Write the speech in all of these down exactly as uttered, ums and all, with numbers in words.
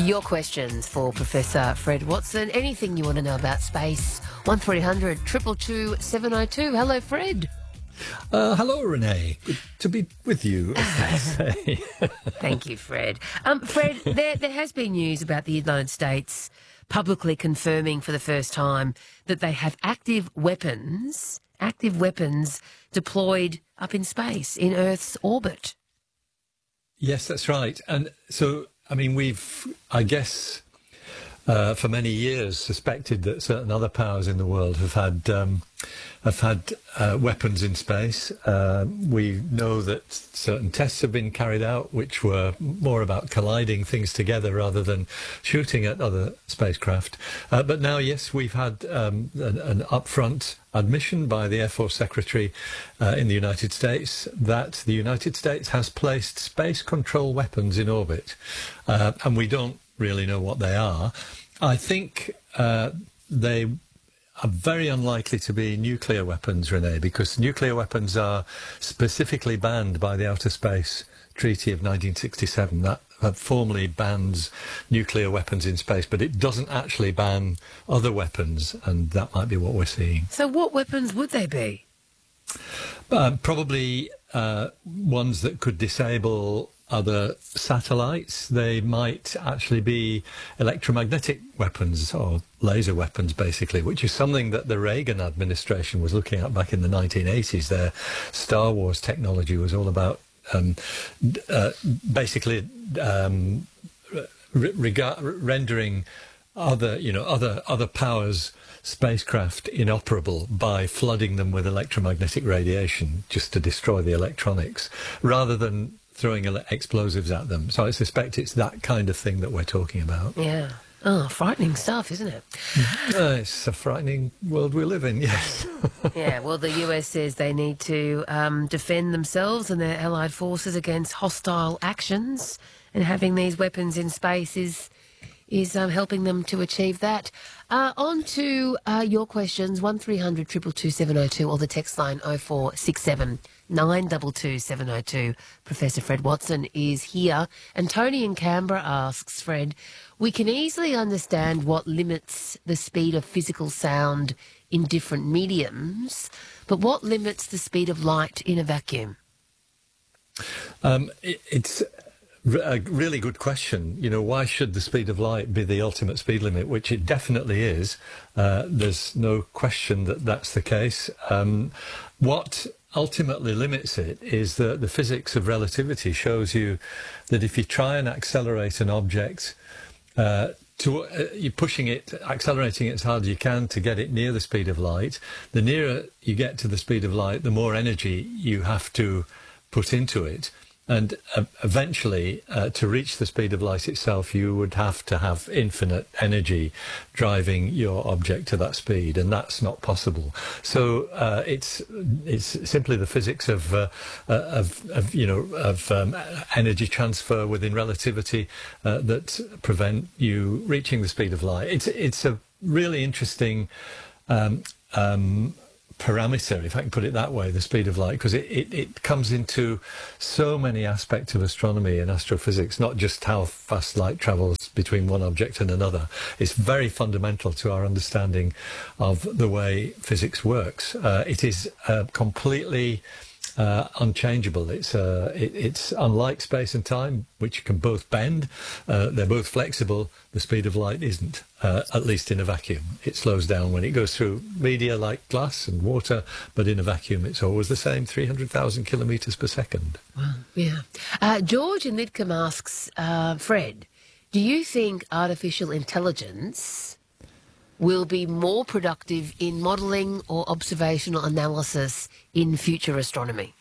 Your questions for Professor Fred Watson. Anything you want to know about space, one three hundred, two two two, seven oh two. Hello, Fred. Uh, hello, Renee. Good to be with you, as they say. Thank you, Fred. Um, Fred, there, there has been news about the United States publicly confirming for the first time that they have active weapons, active weapons deployed up in space, in Earth's orbit. Yes, that's right. And so, I mean, we've, I guess, uh, for many years suspected that certain other powers in the world have had um, have had uh, weapons in space. Uh, we know that certain tests have been carried out, which were more about colliding things together rather than shooting at other spacecraft. Uh, but now, yes, we've had um, an, an upfront admission by the Air Force Secretary uh, in the United States that the United States has placed space control weapons in orbit. Uh, and we don't really know what they are. I think uh, they are very unlikely to be nuclear weapons, Renee, because nuclear weapons are specifically banned by the Outer Space Treaty of nineteen sixty-seven. That, that formally bans nuclear weapons in space, but it doesn't actually ban other weapons, and that might be what we're seeing. So what weapons would they be? Um, probably uh, ones that could disable other satellites. They might actually be electromagnetic weapons or laser weapons, basically, which is something that the Reagan administration was looking at back in the nineteen eighties. Their Star Wars technology was all about um, uh, basically um, re- rega- rendering other, you know, other other powers' spacecraft inoperable by flooding them with electromagnetic radiation just to destroy the electronics, rather than throwing explosives at them. So I suspect it's that kind of thing that we're talking about. Yeah. Oh, frightening stuff, isn't it? Uh, it's a frightening world we live in, yes. Yeah, well, the U S says they need to um, defend themselves and their allied forces against hostile actions, and having these weapons in space is is um, helping them to achieve that. Uh, on to uh, your questions, one three hundred, two two two, seven oh two, or the text line oh four six seven, nine two two, seven oh two. Professor Fred Watson is here. And Tony in Canberra asks, Fred, we can easily understand what limits the speed of physical sound in different mediums, but what limits the speed of light in a vacuum? Um, it, it's a really good question. You know, why should the speed of light be the ultimate speed limit, which it definitely is. Uh, there's no question that that's the case. Um, what ultimately limits it is that the physics of relativity shows you that if you try and accelerate an object, uh, to, uh, you're pushing it, accelerating it as hard as you can to get it near the speed of light. The nearer you get to the speed of light, the more energy you have to put into it. And uh, eventually, uh, to reach the speed of light itself, you would have to have infinite energy driving your object to that speed, and that's not possible. So uh, it's it's simply the physics of uh, of, of you know of um, energy transfer within relativity uh, that prevent you reaching the speed of light. It's it's a really interesting Um, um, parameter, if I can put it that way, the speed of light, because it, it, it comes into so many aspects of astronomy and astrophysics, not just how fast light travels between one object and another. It's very fundamental to our understanding of the way physics works. Uh, it is uh, completely Uh, unchangeable. It's uh, it, it's unlike space and time, which can both bend. Uh, they're both flexible. The speed of light isn't, uh, at least in a vacuum. It slows down when it goes through media like glass and water, but in a vacuum it's always the same, three hundred thousand kilometres per second. Wow, yeah. Uh, George in Lidcombe asks, uh, Fred, do you think artificial intelligence will be more productive in modelling or observational analysis in future astronomy?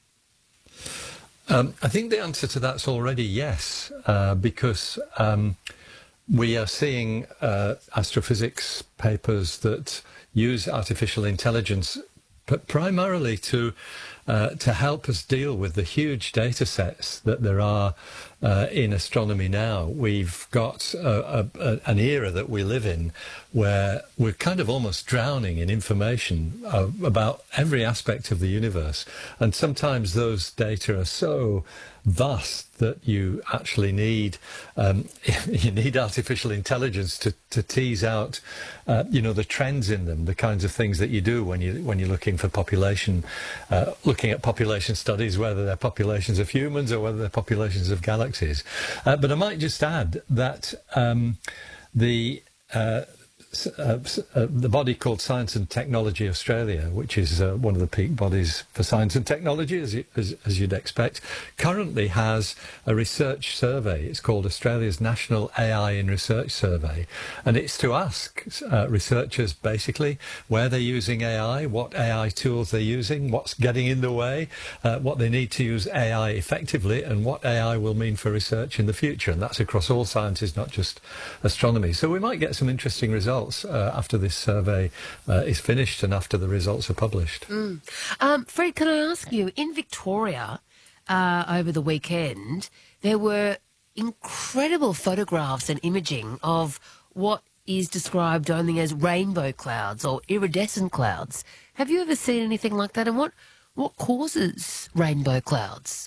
Um, I think the answer to that's already yes, uh, because um, we are seeing uh, astrophysics papers that use artificial intelligence, but primarily to uh, to help us deal with the huge data sets that there are uh, in astronomy now. We've got a, a, a, an era that we live in where we're kind of almost drowning in information uh, about every aspect of the universe. And sometimes those data are so vast that you actually need um, you need artificial intelligence to, to tease out uh, you know the trends in them, the kinds of things that you do when you when you're looking for population, uh, looking at population studies, whether they're populations of humans or whether they're populations of galaxies. Uh, but I might just add that um, the uh, Uh, uh, the body called Science and Technology Australia, which is uh, one of the peak bodies for science and technology, as, you, as, as you'd expect, currently has a research survey. It's called Australia's National A I in Research Survey, and it's to ask uh, researchers basically where they're using A I, what A I tools they're using, what's getting in the way, uh, what they need to use A I effectively, and what A I will mean for research in the future. And that's across all sciences, not just astronomy. So we might get some interesting results Uh, after this survey uh, is finished and after the results are published. Mm. Um, Fred, can I ask you, in Victoria uh, over the weekend, there were incredible photographs and imaging of what is described only as rainbow clouds or iridescent clouds. Have you ever seen anything like that? And what, what causes rainbow clouds?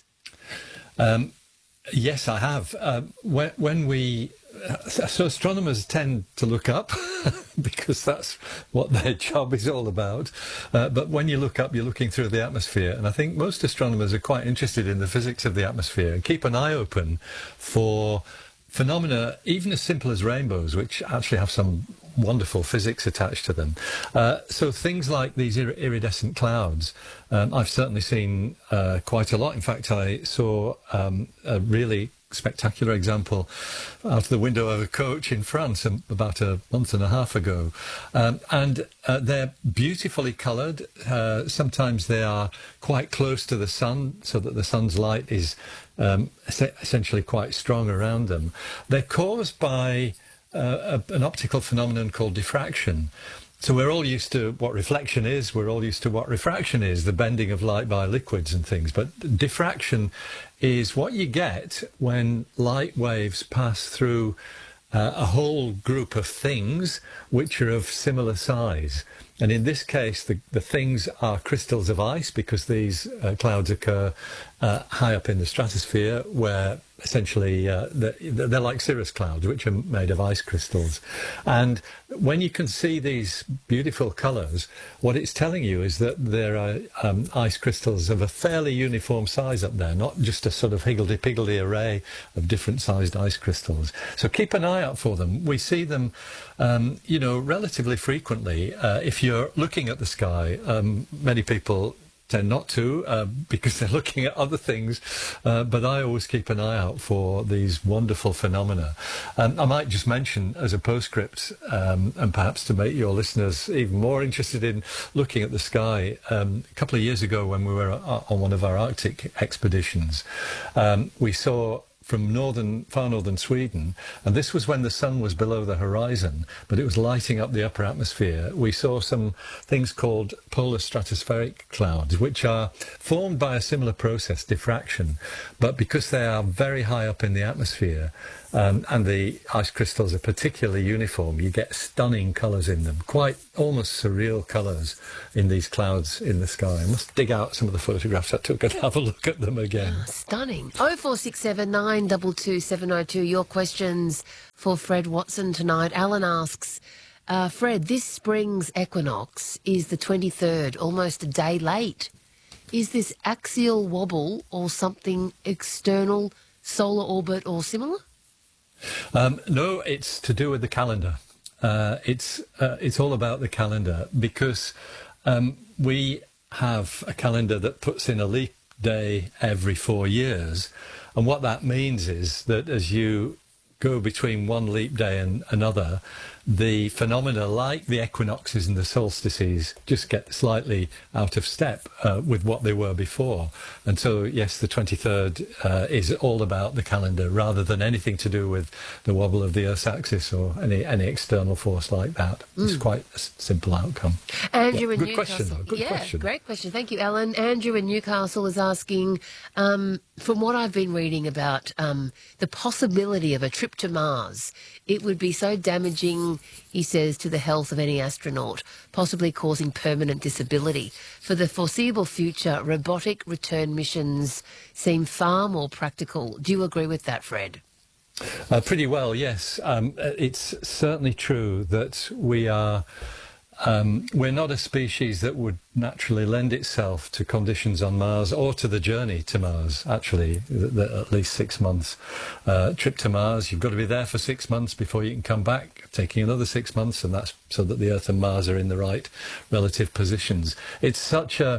Um, yes, I have. Uh, when, when we... So astronomers tend to look up because that's what their job is all about. Uh, but when you look up, you're looking through the atmosphere. And I think most astronomers are quite interested in the physics of the atmosphere and keep an eye open for phenomena, even as simple as rainbows, which actually have some wonderful physics attached to them. Uh, so things like these ir- iridescent clouds, um, I've certainly seen uh, quite a lot. In fact, I saw um, a really spectacular example out of the window of a coach in France um, about a month and a half ago. Um, and uh, they're beautifully coloured. Uh, sometimes they are quite close to the sun, so that the sun's light is um, es- essentially quite strong around them. They're caused by uh, a, an optical phenomenon called diffraction. So we're all used to what reflection is, we're all used to what refraction is, the bending of light by liquids and things. But diffraction is what you get when light waves pass through uh, a whole group of things which are of similar size. And in this case, the, the things are crystals of ice, because these uh, clouds occur uh, high up in the stratosphere, where essentially uh, they're, they're like cirrus clouds, which are made of ice crystals. And when you can see these beautiful colours, what it's telling you is that there are um, ice crystals of a fairly uniform size up there, not just a sort of higgledy-piggledy array of different sized ice crystals. So keep an eye out for them. We see them, um, you know, relatively frequently. Uh, if you're looking at the sky, um, many people tend not to uh, because they're looking at other things, uh, but I always keep an eye out for these wonderful phenomena. Um, I might just mention as a postscript, um, and perhaps to make your listeners even more interested in looking at the sky, um, a couple of years ago when we were on one of our Arctic expeditions, um, we saw from northern, far northern Sweden, and this was when the sun was below the horizon, but it was lighting up the upper atmosphere. We saw some things called polar stratospheric clouds, which are formed by a similar process, diffraction, but because they are very high up in the atmosphere, um, and the ice crystals are particularly uniform, you get stunning colours in them, quite almost surreal colours in these clouds in the sky. I must dig out some of the photographs I took and have a look at them again. Oh, stunning. oh four six seven nine two two seven oh two. Your questions for Fred Watson tonight. Alan asks, uh, Fred, this spring's equinox is the twenty-third, almost a day late. Is this axial wobble or something external, solar orbit or similar? Um, no, it's to do with the calendar. Uh, it's uh, it's all about the calendar, because um, we have a calendar that puts in a leap day every four years. And what that means is that as you go between one leap day and another, the phenomena like the equinoxes and the solstices just get slightly out of step uh, with what they were before. And so, yes, the twenty-third uh, is all about the calendar rather than anything to do with the wobble of the Earth's axis or any, any external force like that. Mm. It's quite a s- simple outcome. Andrew yeah, in good Newcastle. question, though. Good yeah, question. Great question. Thank you, Alan. Andrew in Newcastle is asking, um, from what I've been reading about um, the possibility of a trip to Mars, it would be so damaging, he says, to the health of any astronaut, possibly causing permanent disability. For the foreseeable future, robotic return missions seem far more practical. Do you agree with that, Fred? Uh, pretty well, yes. Um, it's certainly true that we are... Um, we're not a species that would naturally lend itself to conditions on Mars or to the journey to Mars, actually, the, the, at least six months. Uh, trip to Mars, you've got to be there for six months before you can come back, taking another six months, and that's so that the Earth and Mars are in the right relative positions. It's such a,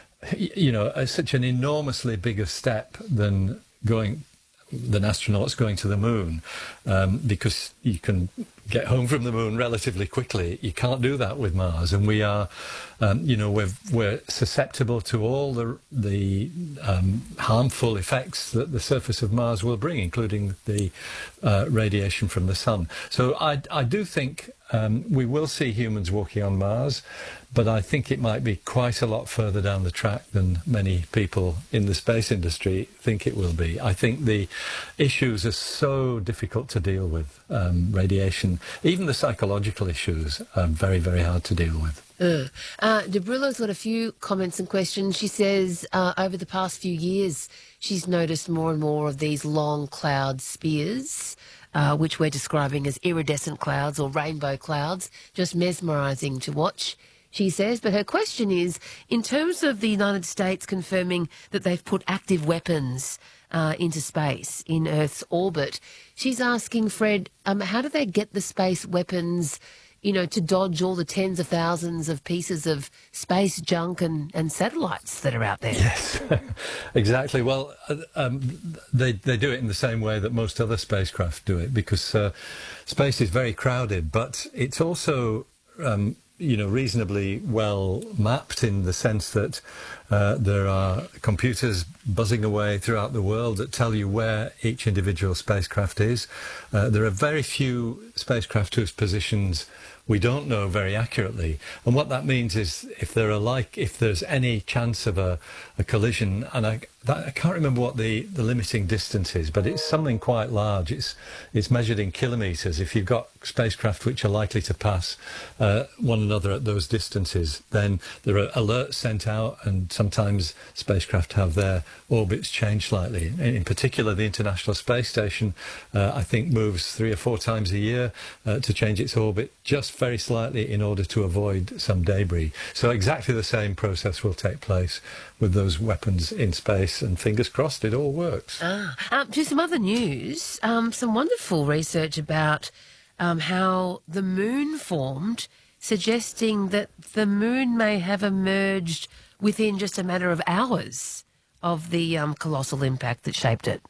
you know, a, such an enormously bigger step than going... than astronauts going to the moon, um, because you can get home from the moon relatively quickly. You can't do that with Mars, and we are, um, you know, we're we're susceptible to all the the um, harmful effects that the surface of Mars will bring, including the uh, radiation from the sun. So I I do think um, we will see humans walking on Mars, but I think it might be quite a lot further down the track than many people in the space industry think it will be. I think the issues are so difficult to deal with, um, radiation. Even the psychological issues are very, very hard to deal with. Uh, uh, Debrilla's got a few comments and questions. She says uh, over the past few years, she's noticed more and more of these long cloud spears, uh, which we're describing as iridescent clouds or rainbow clouds, just mesmerising to watch, she says. But her question is, in terms of the United States confirming that they've put active weapons uh, into space in Earth's orbit, she's asking, Fred, um, how do they get the space weapons, you know, to dodge all the tens of thousands of pieces of space junk and, and satellites that are out there? Yes, exactly. Well, uh, um, they they do it in the same way that most other spacecraft do it, because uh, space is very crowded, but it's also um, you know, reasonably well mapped in the sense that uh, there are computers buzzing away throughout the world that tell you where each individual spacecraft is. Uh, there are very few spacecraft whose positions we don't know very accurately, and what that means is if there are like if there's any chance of a, a collision, and I, that, I can't remember what the, the limiting distance is, but it's something quite large. It's it's measured in kilometres. If you've got spacecraft which are likely to pass uh, one another at those distances, then there are alerts sent out, and sometimes spacecraft have their orbits changed slightly. In, in particular, the International Space Station, uh, I think, moves three or four times a year uh, to change its orbit just very slightly in order to avoid some debris. So exactly the same process will take place with those weapons in space, and fingers crossed it all works. Ah, um, to some other news, um, some wonderful research about um, how the moon formed, suggesting that the moon may have emerged within just a matter of hours of the um, colossal impact that shaped it.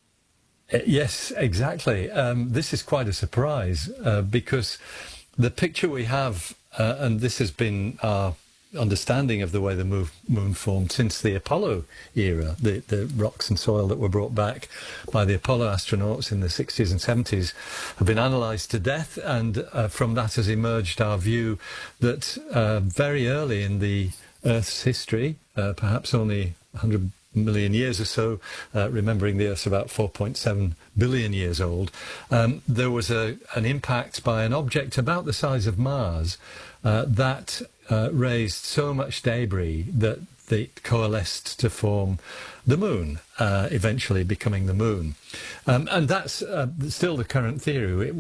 Uh, yes, exactly. Um, this is quite a surprise uh, because the picture we have, uh, and this has been our understanding of the way the moon, moon formed since the Apollo era, the, the rocks and soil that were brought back by the Apollo astronauts in the sixties and seventies have been analysed to death, and uh, from that has emerged our view that uh, very early in the Earth's history, uh, perhaps only one hundred million years or so, uh, remembering the Earth's about four point seven billion years old, um, there was a, an impact by an object about the size of Mars uh, that uh, raised so much debris that it coalesced to form the moon, uh, eventually becoming the moon. Um, and that's uh, still the current theory. It